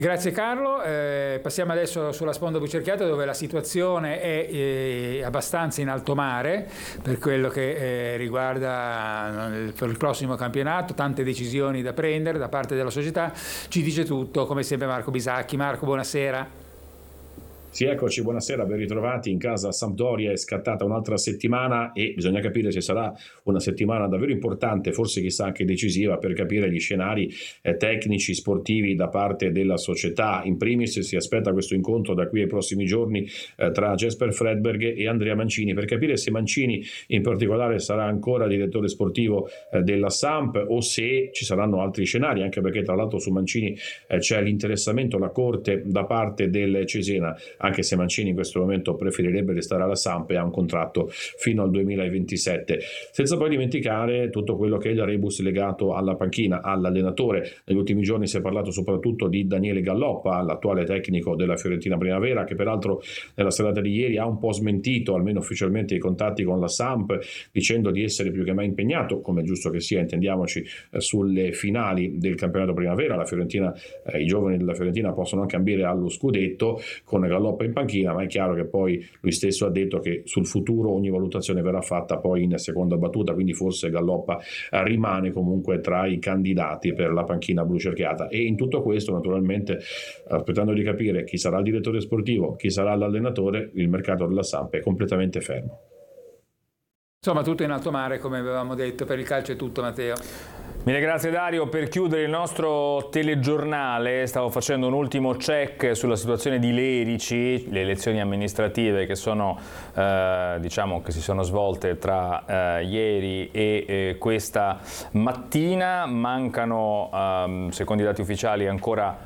Grazie Carlo, passiamo adesso sulla sponda Bucerchiata, dove la situazione è abbastanza in alto mare per quello che riguarda per il prossimo campionato, tante decisioni da prendere da parte della società. Ci dice tutto come sempre Marco Bisacchi. Marco, buonasera. Sì, eccoci, buonasera, ben ritrovati in casa Sampdoria. È scattata un'altra settimana e bisogna capire se sarà una settimana davvero importante, forse chissà anche decisiva, per capire gli scenari tecnici, sportivi da parte della società. In primis si aspetta questo incontro da qui ai prossimi giorni tra Jesper Fredberg e Andrea Mancini, per capire se Mancini in particolare sarà ancora direttore sportivo della Samp o se ci saranno altri scenari, anche perché tra l'altro su Mancini c'è l'interessamento, la corte da parte del Cesena, anche se Mancini in questo momento preferirebbe restare alla Samp e ha un contratto fino al 2027, senza poi dimenticare tutto quello che è il rebus legato alla panchina, all'allenatore. Negli ultimi giorni si è parlato soprattutto di Daniele Galloppa, l'attuale tecnico della Fiorentina Primavera, che peraltro nella serata di ieri ha un po' smentito, almeno ufficialmente, i contatti con la Samp, dicendo di essere più che mai impegnato, come è giusto che sia, intendiamoci, sulle finali del campionato Primavera. La Fiorentina, i giovani della Fiorentina possono anche ambire allo scudetto con Galloppa in panchina, ma è chiaro che poi lui stesso ha detto che sul futuro ogni valutazione verrà fatta poi in seconda battuta, quindi forse Galloppa rimane comunque tra i candidati per la panchina blucerchiata. E in tutto questo, naturalmente, aspettando di capire chi sarà il direttore sportivo, chi sarà l'allenatore, il mercato della Samp è completamente fermo. Insomma, tutto in alto mare, come avevamo detto. Per il calcio è tutto, Matteo. Mille grazie Dario. Per chiudere il nostro telegiornale stavo facendo un ultimo check sulla situazione di Lerici, le elezioni amministrative che sono diciamo che si sono svolte tra ieri e questa mattina. Mancano secondo i dati ufficiali ancora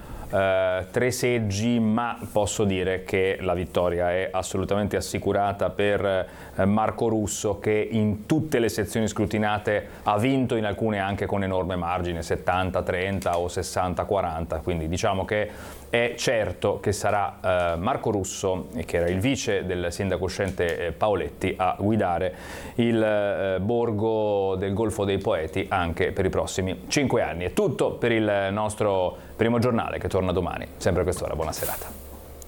3 seggi, ma posso dire che la vittoria è assolutamente assicurata per Marco Russo, che in tutte le sezioni scrutinate ha vinto, in alcune anche con enorme margine, 70-30 o 60-40, quindi diciamo che è certo che sarà Marco Russo, che era il vice del sindaco uscente Paoletti, a guidare il borgo del Golfo dei Poeti anche per i prossimi 5 anni. È tutto per il nostro primo giornale, che torna domani, sempre a quest'ora. Buona serata.